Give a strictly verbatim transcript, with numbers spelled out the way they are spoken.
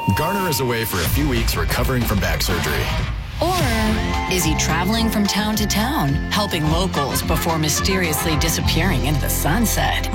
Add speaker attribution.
Speaker 1: Garner is away for a few weeks recovering from back surgery.
Speaker 2: Or is he traveling from town to town, helping locals before mysteriously disappearing into the sunset?